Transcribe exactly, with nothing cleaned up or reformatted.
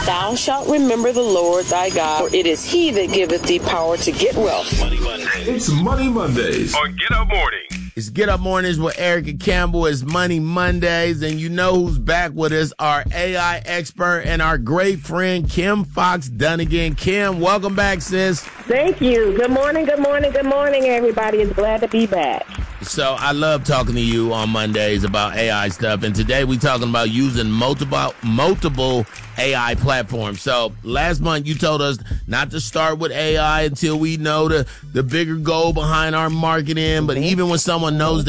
Thou shalt remember the Lord thy God, for it is he that giveth thee power to get wealth. Money Mondays. It's Money Mondays on Get Up Morning. It's Get Up Mornings with Erica Campbell. It's Money Mondays, and you know who's back with us, our A I expert and our great friend, Kim Fox Dunnigan. Kim, welcome back, sis. Thank you. Good morning, good morning, good morning, everybody. It's glad to be back. So I love talking to you on Mondays about A I stuff, and today we're talking about using multiple multiple A I platforms. So last month you told us not to start with A I until we know the, the bigger goal behind our marketing, but even when someone knows